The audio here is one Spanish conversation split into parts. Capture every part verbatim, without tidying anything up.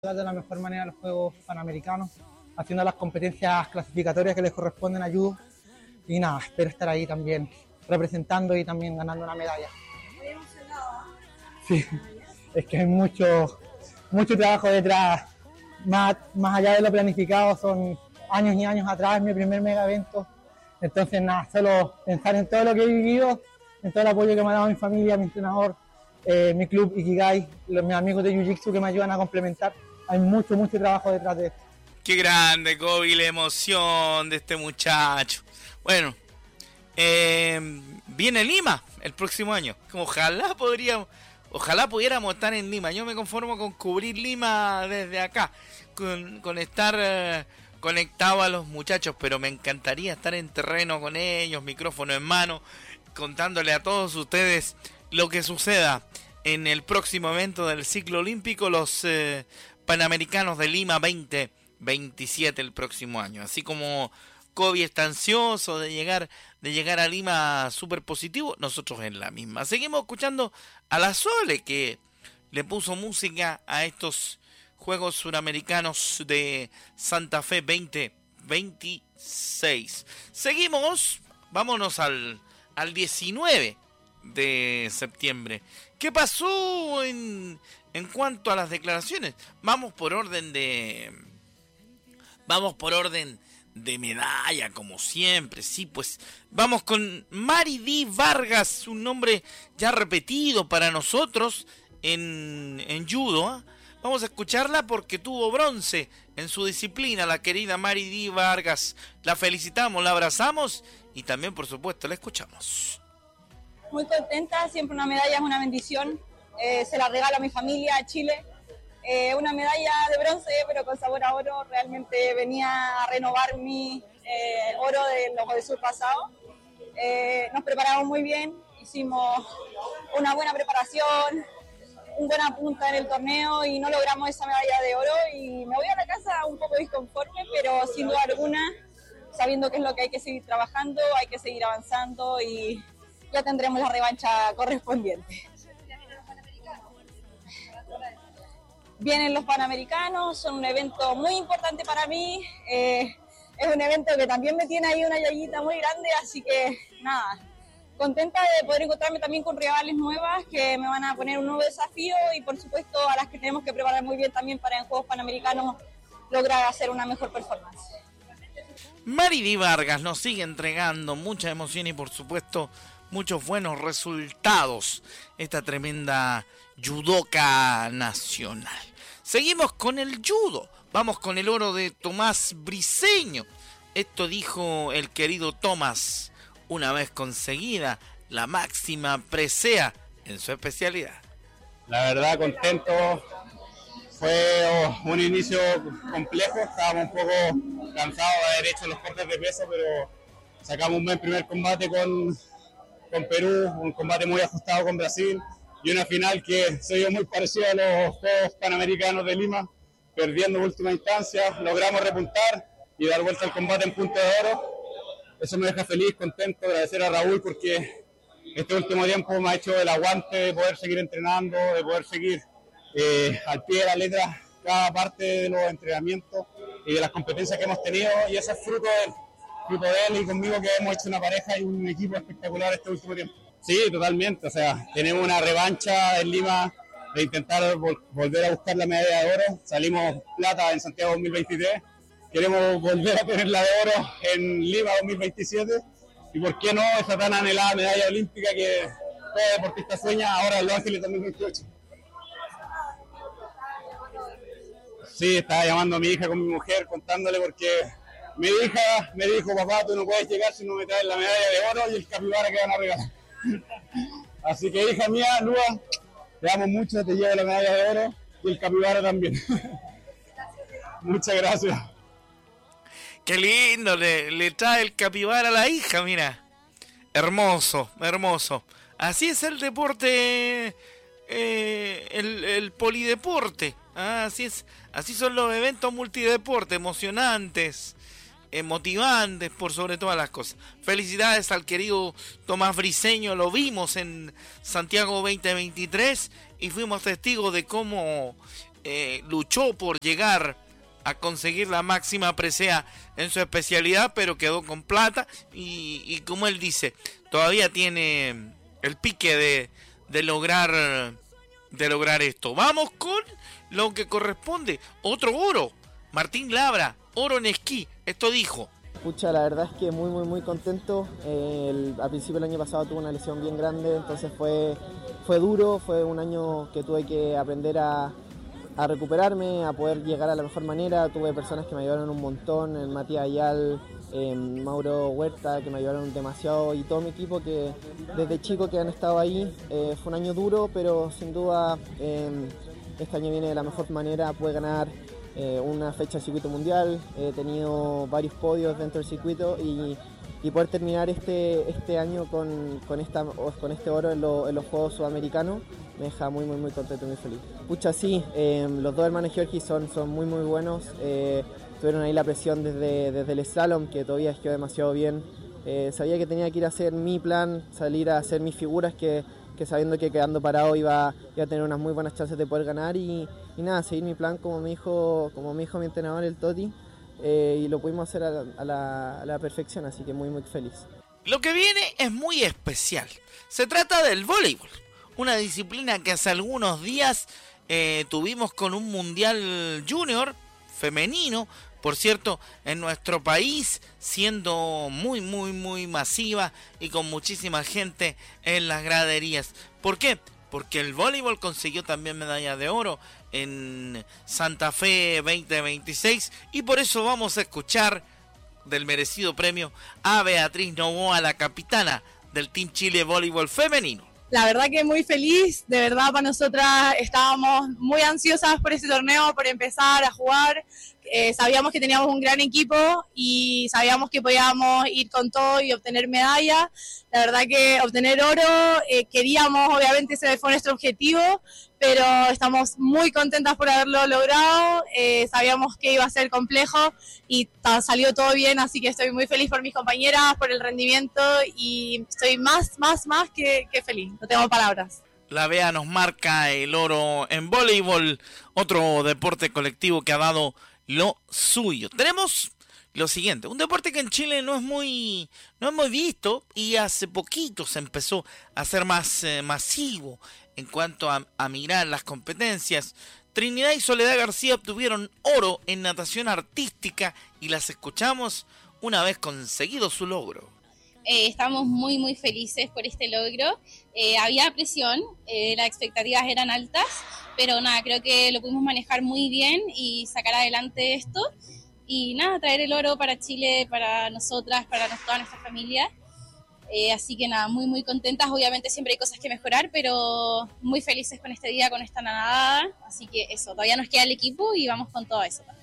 de la mejor manera los Juegos Panamericanos, haciendo las competencias clasificatorias que les corresponden a judo. Y nada, espero estar ahí también representando y también ganando una medalla. Muy emocionado. Sí, es que hay mucho, mucho trabajo detrás. Más, más allá de lo planificado, son años y años atrás, es mi primer mega evento. Entonces nada, solo pensar en todo lo que he vivido, en todo el apoyo que me ha dado mi familia, mi entrenador, eh, mi club Ikigai, los, mis amigos de Jiu-Jitsu que me ayudan a complementar. Hay mucho, mucho trabajo detrás de esto. Qué grande, Kobe, la emoción de este muchacho. Bueno, eh, viene Lima el próximo año. Ojalá podríamos, ojalá pudiéramos estar en Lima. Yo me conformo con cubrir Lima desde acá, con, con estar eh, conectado a los muchachos, pero me encantaría estar en terreno con ellos, micrófono en mano, contándole a todos ustedes lo que suceda en el próximo evento del ciclo olímpico, los eh, Panamericanos de Lima veinte veintisiete el próximo año. Así como Kobe está ansioso de llegar, de llegar a Lima súper positivo, nosotros en la misma. Seguimos escuchando a la Sole, que le puso música a estos Juegos Suramericanos de Santa Fe veinte veintiséis. Seguimos, vámonos al, al diecinueve de septiembre. ¿Qué pasó en, en cuanto a las declaraciones? Vamos por orden de... Vamos por orden de medalla, como siempre. Sí, pues vamos con Mari Di Vargas, un nombre ya repetido para nosotros en, en judo, ¿eh? Vamos a escucharla porque tuvo bronce en su disciplina, la querida Mari Di Vargas. La felicitamos, la abrazamos y también, por supuesto, la escuchamos. Muy contenta, siempre una medalla es una bendición. Eh, se la regalo a mi familia, a Chile. Eh, una medalla de bronce, pero con sabor a oro. Realmente venía a renovar mi eh, oro de los Juegos Sur pasado. Eh, nos preparamos muy bien, hicimos una buena preparación, un buen apunta en el torneo y no logramos esa medalla de oro. Y me voy a la casa un poco disconforme, pero sin duda alguna, sabiendo que es lo que hay que seguir trabajando, hay que seguir avanzando y ya tendremos la revancha correspondiente. Vienen los Panamericanos, son un evento muy importante para mí, eh, es un evento que también me tiene ahí una yayita muy grande, así que nada, contenta de poder encontrarme también con rivales nuevas que me van a poner un nuevo desafío y por supuesto a las que tenemos que preparar muy bien también para en Juegos Panamericanos lograr hacer una mejor performance. Mari Di Vargas nos sigue entregando mucha emoción y por supuesto muchos buenos resultados, esta tremenda judoka nacional. Seguimos con el judo, vamos con el oro de Tomás Briceño. Esto dijo el querido Tomás, una vez conseguida la máxima presea en su especialidad. La verdad contento, fue un inicio complejo, estábamos un poco cansados de haber hecho los cortes de peso, pero sacamos un buen primer combate con, con Perú, un combate muy ajustado con Brasil y una final que se dio muy parecida a los Juegos Panamericanos de Lima, perdiendo en última instancia, logramos repuntar y dar vuelta al combate en punto de oro. Eso me deja feliz, contento, agradecer a Raúl porque este último tiempo me ha hecho el aguante de poder seguir entrenando, de poder seguir eh, al pie de la letra cada parte de los entrenamientos y de las competencias que hemos tenido, y ese es fruto de él, fruto de él y conmigo, que hemos hecho una pareja y un equipo espectacular este último tiempo. Sí, totalmente, o sea, tenemos una revancha en Lima de intentar vol- volver a buscar la medalla de oro. Salimos plata en Santiago dos mil veintitrés, queremos volver a tener la de oro en Lima dos mil veintisiete y por qué no esa tan anhelada medalla olímpica que todo deportista sueña ahora en Los Ángeles dos mil veintiocho. Sí, estaba llamando a mi hija con mi mujer contándole porque mi hija me dijo: papá, tú no puedes llegar si no me traes la medalla de oro y el capibara que van a regalar. Así que, hija mía, Lua, te amo mucho, te llevo la medalla de oro y el capibara también. Muchas gracias. Qué lindo, le, le trae el capibara a la hija, mira. Hermoso, hermoso. Así es el deporte, eh, el, el polideporte. Ah, así es, así son los eventos multideporte, emocionantes, eh, motivantes por sobre todas las cosas. Felicidades al querido Tomás Briceño, lo vimos en Santiago veinte veintitrés y fuimos testigos de cómo eh, luchó por llegar a conseguir la máxima presea en su especialidad, pero quedó con plata y, y como él dice, todavía tiene el pique de, de lograr de lograr esto. Vamos con lo que corresponde, otro oro, Martín Labra, oro en esquí, esto dijo. Pucha, la verdad es que muy muy muy contento. Eh, el, al principio del año pasado tuve una lesión bien grande, entonces fue, fue duro, fue un año que tuve que aprender a, a recuperarme, a poder llegar a la mejor manera. Tuve personas que me ayudaron un montón, el Matías Ayal, eh, Mauro Huerta, que me ayudaron demasiado, y todo mi equipo que desde chico que han estado ahí. Eh, fue un año duro, pero sin duda eh, este año viene de la mejor manera. Pude ganar Eh, una fecha de circuito mundial, he tenido varios podios dentro del circuito y, y poder terminar este, este año con, con, esta, con este oro en, lo, en los Juegos Sudamericanos me deja muy muy muy contento y muy feliz. Pucha, sí, eh, los dos hermanos Giorgi son, son muy muy buenos, eh, tuvieron ahí la presión desde, desde el slalom, que todavía esquió demasiado bien. Eh, sabía que tenía que ir a hacer mi plan, salir a hacer mis figuras, que que sabiendo que quedando parado iba, iba a tener unas muy buenas chances de poder ganar y, y nada, seguir mi plan como me dijo, como me dijo mi entrenador, el Toti, eh, y lo pudimos hacer a la, a, la, a la perfección, así que muy muy feliz. Lo que viene es muy especial, se trata del voleibol, una disciplina que hace algunos días eh, tuvimos con un mundial junior femenino, por cierto, en nuestro país, siendo muy, muy, muy masiva y con muchísima gente en las graderías. ¿Por qué? Porque el voleibol consiguió también medalla de oro en Santa Fe veinte veintiséis y por eso vamos a escuchar del merecido premio a Beatriz Novoa, la capitana del Team Chile Voleibol Femenino. La verdad que muy feliz, de verdad para nosotras estábamos muy ansiosas por ese torneo, por empezar a jugar. Eh, sabíamos que teníamos un gran equipo y sabíamos que podíamos ir con todo y obtener medallas. La verdad que obtener oro, eh, queríamos, obviamente ese fue nuestro objetivo, pero estamos muy contentas por haberlo logrado. Eh, sabíamos que iba a ser complejo y ta, salió todo bien, así que estoy muy feliz por mis compañeras, por el rendimiento y estoy más, más, más que, que feliz. No tengo palabras. La Bea nos marca el oro en voleibol, otro deporte colectivo que ha dado lo suyo. Tenemos lo siguiente, un deporte que en Chile no es muy no es muy visto y hace poquito se empezó a hacer más eh, masivo en cuanto a, a mirar las competencias. Trinidad y Soledad García obtuvieron oro en natación artística y las escuchamos una vez conseguido su logro. Eh, estamos muy muy felices por este logro. Eh, había presión, eh, las expectativas eran altas, pero nada, creo que lo pudimos manejar muy bien y sacar adelante esto. Y nada, traer el oro para Chile, para nosotras, para toda nuestra familia. Eh, así que nada, muy muy contentas. Obviamente siempre hay cosas que mejorar, pero muy felices con este día, con esta nadada. Así que eso, todavía nos queda el equipo y vamos con todo eso también.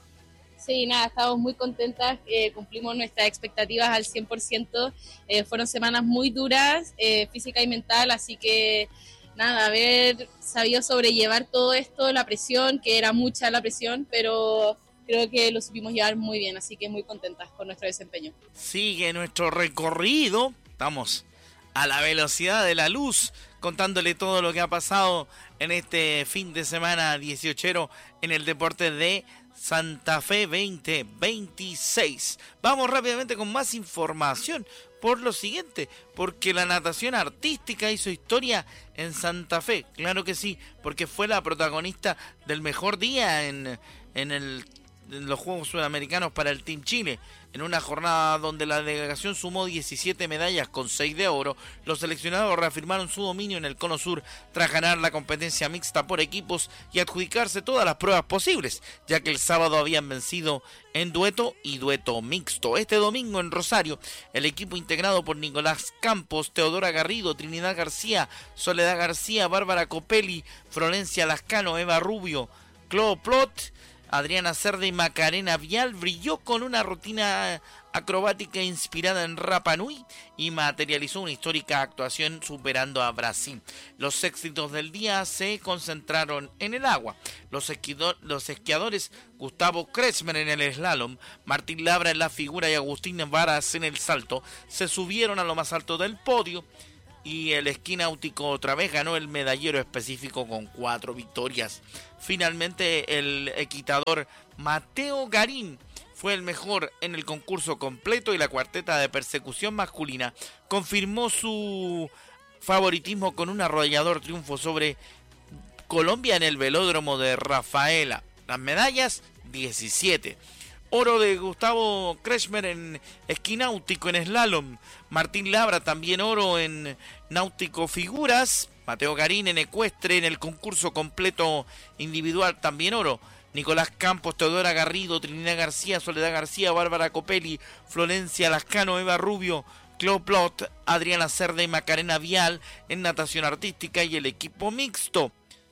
Sí, nada, estamos muy contentas, eh, cumplimos nuestras expectativas al cien por ciento, eh, fueron semanas muy duras, eh, física y mental, así que nada, haber sabido sobrellevar todo esto, la presión, que era mucha la presión, pero creo que lo supimos llevar muy bien, así que muy contentas con nuestro desempeño. Sigue nuestro recorrido, estamos a la velocidad de la luz, contándole todo lo que ha pasado en este fin de semana dieciochero en el deporte de Santa Fe veinte veintiséis. Vamos rápidamente con más información por lo siguiente, porque la natación artística hizo historia en Santa Fe, claro que sí, porque fue la protagonista del mejor día en, en, el, en los Juegos Sudamericanos para el Team Chile. En una jornada donde la delegación sumó diecisiete medallas con seis de oro, los seleccionados reafirmaron su dominio en el Cono Sur tras ganar la competencia mixta por equipos y adjudicarse todas las pruebas posibles, ya que el sábado habían vencido en dueto y dueto mixto. Este domingo en Rosario, el equipo integrado por Nicolás Campos, Teodora Garrido, Trinidad García, Soledad García, Bárbara Copelli, Florencia Lascano, Eva Rubio, Clo Plot, Adriana Cerda y Macarena Vial brilló con una rutina acrobática inspirada en Rapa Nui y materializó una histórica actuación superando a Brasil. Los éxitos del día se concentraron en el agua. Los, esquiador, los esquiadores Gustavo Kretschmer en el slalom, Martín Labra en la figura y Agustín Varas en el salto se subieron a lo más alto del podio y el esquí náutico otra vez ganó el medallero específico con cuatro victorias. Finalmente el equitador Mateo Garín fue el mejor en el concurso completo y la cuarteta de persecución masculina confirmó su favoritismo con un arrollador triunfo sobre Colombia en el velódromo de Rafaela. Las medallas, diecisiete. Oro de Gustavo Kretschmer en esquí náutico en slalom. Martín Labra también oro en náutico figuras. Mateo Garín en ecuestre en el concurso completo individual también oro. Nicolás Campos, Teodora Garrido, Trinidad García, Soledad García, Bárbara Copelli, Florencia Lascano, Eva Rubio, Clau Plot, Adriana Cerda y Macarena Vial en natación artística y el equipo mixto.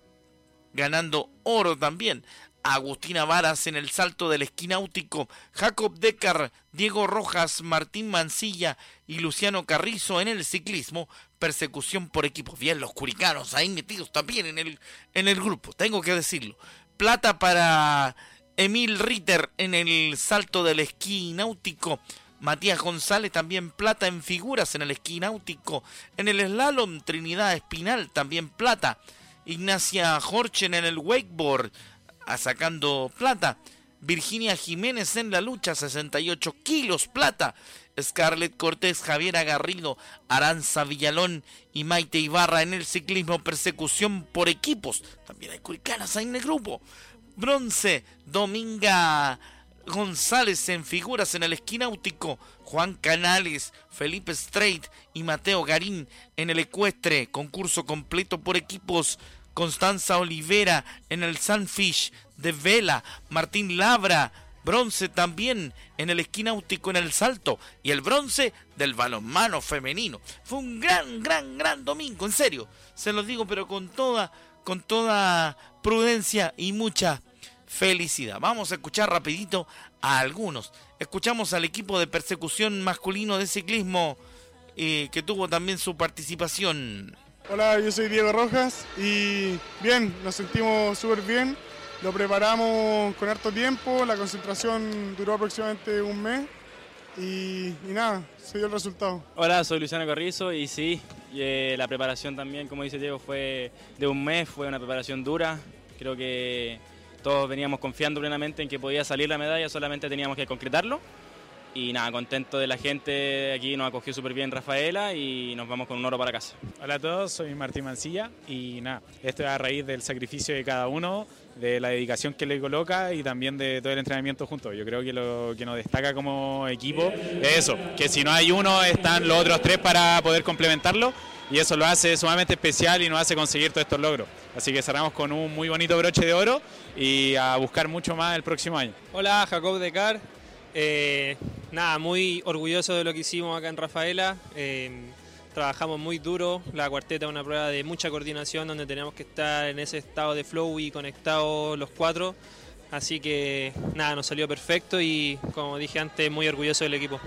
Ganando oro también. Agustina Varas en el salto del esquí náutico, Jacob Decar, Diego Rojas, Martín Mancilla y Luciano Carrizo en el ciclismo, persecución por equipos. Bien, los curicanos ahí metidos también en el, en el grupo, tengo que decirlo. Plata para Emil Ritter en el salto del esquí náutico. Matías González también plata en figuras en el esquí náutico. En el slalom, Trinidad Espinal también plata. Ignacia Horchen en el wakeboard sacando plata. Virginia Jiménez en la lucha, sesenta y ocho kilos plata. Scarlett Cortés, Javiera Garrido, Aranza Villalón y Maite Ibarra en el ciclismo persecución por equipos. También hay curicanas ahí en el grupo. Bronce, Dominga González en figuras en el esquí náutico. Juan Canales, Felipe Strait y Mateo Garín en el ecuestre. Concurso completo por equipos. Constanza Olivera en el Sunfish de vela. Martín Labra, bronce también en el esquí náutico en el salto. Y el bronce del balonmano femenino. Fue un gran, gran, gran domingo, en serio. Se los digo, pero con toda, con toda prudencia y mucha felicidad. Vamos a escuchar rapidito a algunos. Escuchamos al equipo de persecución masculino de ciclismo eh, que tuvo también su participación. Hola, yo soy Diego Rojas y bien, nos sentimos súper bien, lo preparamos con harto tiempo, la concentración duró aproximadamente un mes y, y nada, se dio el resultado. Hola, soy Luciano Carrizo y sí, y, eh, la preparación también, como dice Diego, fue de un mes, fue una preparación dura, creo que todos veníamos confiando plenamente en que podía salir la medalla, solamente teníamos que concretarlo. Y nada, contento de la gente, aquí nos acogió súper bien Rafaela y nos vamos con un oro para casa. Hola a todos, soy Martín Mancilla y nada, esto es a raíz del sacrificio de cada uno, de la dedicación que le coloca y también de todo el entrenamiento juntos. Yo creo que lo que nos destaca como equipo es eso, que si no hay uno están los otros tres para poder complementarlo y eso lo hace sumamente especial y nos hace conseguir todos estos logros. Así que cerramos con un muy bonito broche de oro y a buscar mucho más el próximo año. Hola, Jacob Decar. Eh, nada, muy orgulloso de lo que hicimos acá en Rafaela. Eh, trabajamos muy duro. La cuarteta es una prueba de mucha coordinación donde tenemos que estar en ese estado de flow y conectados los cuatro. Así que nada, nos salió perfecto y como dije antes, muy orgulloso del equipo.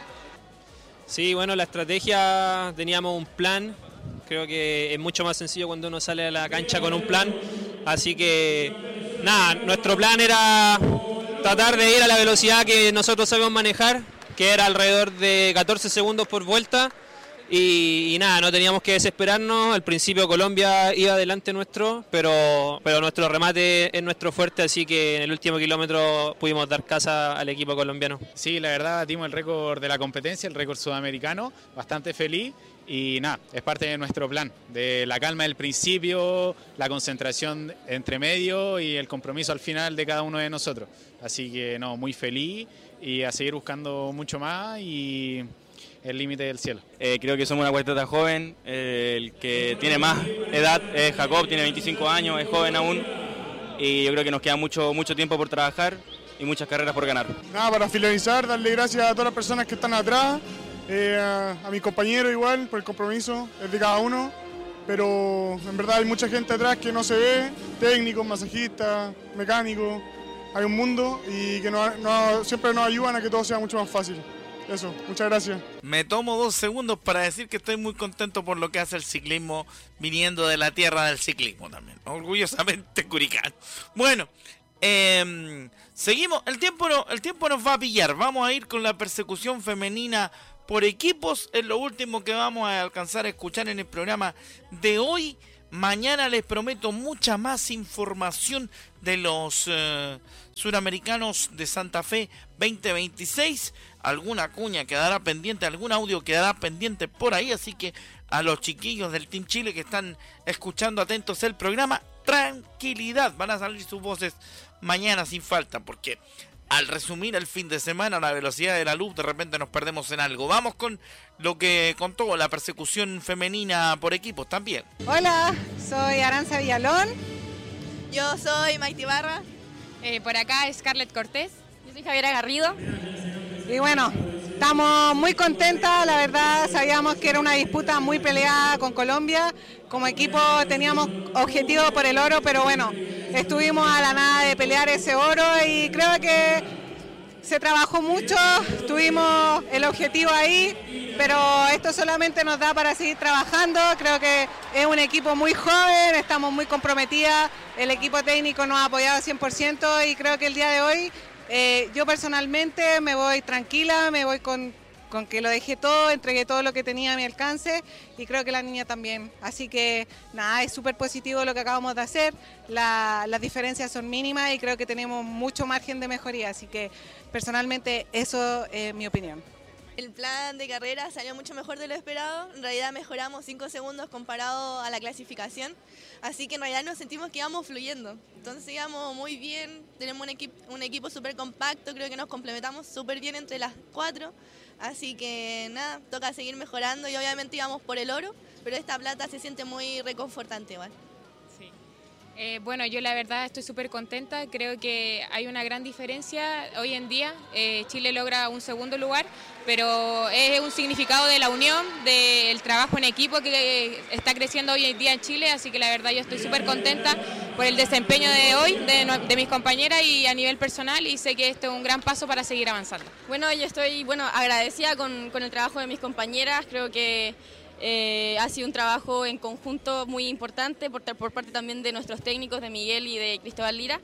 Sí, bueno, la estrategia, teníamos un plan. Creo que es mucho más sencillo cuando uno sale a la cancha con un plan. Así que nada, nuestro plan era tratar de ir a la velocidad que nosotros sabemos manejar, que era alrededor de catorce segundos por vuelta y, y nada, no teníamos que desesperarnos. Al principio Colombia iba adelante nuestro, pero, pero nuestro remate es nuestro fuerte, así que en el último kilómetro pudimos dar casa al equipo colombiano. Sí, la verdad batimos el récord de la competencia, el récord sudamericano, bastante feliz. Y nada, es parte de nuestro plan, de la calma del principio, la concentración entre medio y el compromiso al final de cada uno de nosotros. Así que no, muy feliz y a seguir buscando mucho más y el límite del cielo. Eh, creo que somos una cuarteta joven, eh, el que tiene más edad es Jacob, tiene veinticinco años, es joven aún y yo creo que nos queda mucho, mucho tiempo por trabajar y muchas carreras por ganar. Nada, para finalizar, darle gracias a todas las personas que están atrás. Eh, a, a mi compañero igual, por el compromiso, es de cada uno, pero en verdad hay mucha gente atrás que no se ve, técnicos, masajistas, mecánicos, hay un mundo y que no, no, siempre nos ayudan a que todo sea mucho más fácil. Eso, muchas gracias. Me tomo dos segundos para decir que estoy muy contento por lo que hace el ciclismo viniendo de la tierra del ciclismo también, orgullosamente curicano. Bueno, eh, seguimos, el tiempo, no, el tiempo nos va a pillar, vamos a ir con la persecución femenina por equipos. Es lo último que vamos a alcanzar a escuchar en el programa de hoy. Mañana les prometo mucha más información de los eh, suramericanos de Santa Fe veinte veintiséis. Alguna cuña quedará pendiente, algún audio quedará pendiente por ahí, así que a los chiquillos del Team Chile que están escuchando atentos el programa, tranquilidad, van a salir sus voces mañana sin falta, porque al resumir el fin de semana a la velocidad de la luz, de repente nos perdemos en algo. Vamos con lo que contó la persecución femenina por equipos también. Hola, soy Aranza Villalón. Yo soy Maite Barra. Eh, por acá Scarlett Cortés. Yo soy Javiera Garrido. Y bueno, estamos muy contentas, la verdad sabíamos que era una disputa muy peleada con Colombia. Como equipo teníamos objetivo por el oro, pero bueno, estuvimos a la nada de pelear ese oro y creo que se trabajó mucho, tuvimos el objetivo ahí, pero esto solamente nos da para seguir trabajando. Creo que es un equipo muy joven, estamos muy comprometidas, el equipo técnico nos ha apoyado al cien por ciento y creo que el día de hoy eh, yo personalmente me voy tranquila, me voy con, con que lo dejé todo, entregué todo lo que tenía a mi alcance y creo que la niña también. Así que nada, es súper positivo lo que acabamos de hacer, la, las diferencias son mínimas y creo que tenemos mucho margen de mejoría, así que personalmente eso es mi opinión. El plan de carrera salió mucho mejor de lo esperado, en realidad mejoramos cinco segundos comparado a la clasificación, así que en realidad nos sentimos que íbamos fluyendo, entonces íbamos muy bien, tenemos un, equi un equipo súper compacto, creo que nos complementamos súper bien entre las cuatro, así que nada, toca seguir mejorando y obviamente íbamos por el oro, pero esta plata se siente muy reconfortante igual. Sí. Eh, bueno, yo la verdad estoy súper contenta, creo que hay una gran diferencia hoy en día, eh, Chile logra un segundo lugar, pero es un significado de la unión, del trabajo en equipo que está creciendo hoy en día en Chile, así que la verdad yo estoy súper contenta por el desempeño de hoy, de, de mis compañeras y a nivel personal, y sé que esto es un gran paso para seguir avanzando. Bueno, yo estoy bueno agradecida con, con el trabajo de mis compañeras, creo que Eh, ha sido un trabajo en conjunto muy importante por, por parte también de nuestros técnicos, de Miguel y de Cristóbal Lira.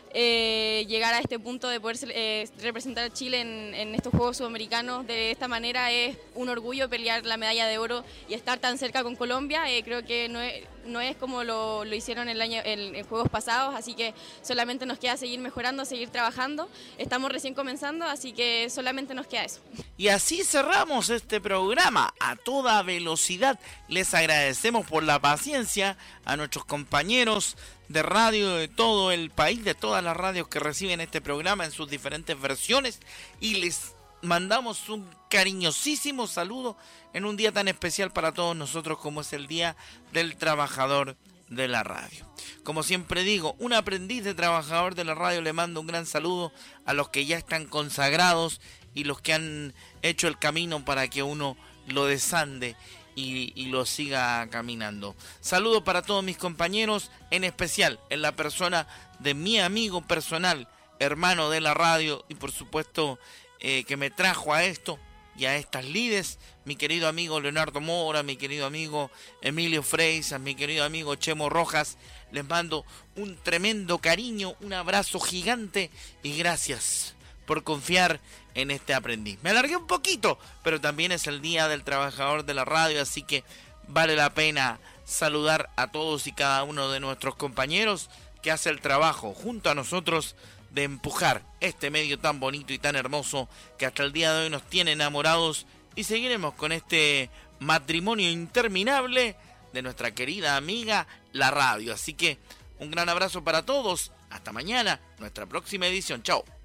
Eh, llegar a este punto de poder eh, representar a Chile en, en estos Juegos Sudamericanos de esta manera es un orgullo, pelear la medalla de oro y estar tan cerca con Colombia. Eh, creo que no es, no es como lo, lo hicieron el año, en, en Juegos pasados, así que solamente nos queda seguir mejorando, seguir trabajando. Estamos recién comenzando, así que solamente nos queda eso. Y así cerramos este programa a toda velocidad. Les agradecemos por la paciencia a nuestros compañeros de radio de todo el país, de todas las radios que reciben este programa en sus diferentes versiones, y les mandamos un cariñosísimo saludo en un día tan especial para todos nosotros como es el Día del Trabajador de la Radio. Como siempre digo, un aprendiz de trabajador de la radio le mando un gran saludo a los que ya están consagrados y los que han hecho el camino para que uno lo desande y, y lo siga caminando. Saludos para todos mis compañeros, en especial en la persona de mi amigo personal, hermano de la radio y por supuesto eh, que me trajo a esto y a estas lides, mi querido amigo Leonardo Mora, mi querido amigo Emilio Freisas, mi querido amigo Chemo Rojas. Les mando un tremendo cariño, un abrazo gigante y gracias por confiar en este aprendiz. Me alargué un poquito, pero también es el Día del Trabajador de la Radio, así que vale la pena saludar a todos y cada uno de nuestros compañeros que hace el trabajo junto a nosotros de empujar este medio tan bonito y tan hermoso que hasta el día de hoy nos tiene enamorados, y seguiremos con este matrimonio interminable de nuestra querida amiga la radio. Así que un gran abrazo para todos, hasta mañana, nuestra próxima edición. Chao.